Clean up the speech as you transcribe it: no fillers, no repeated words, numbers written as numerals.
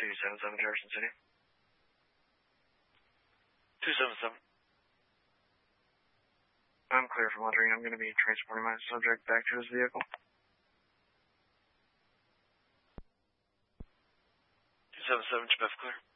277 Jefferson City. 277. I'm clear for monitoring. I'm going to be transporting my subject back to his vehicle. 277, Jeff, clear.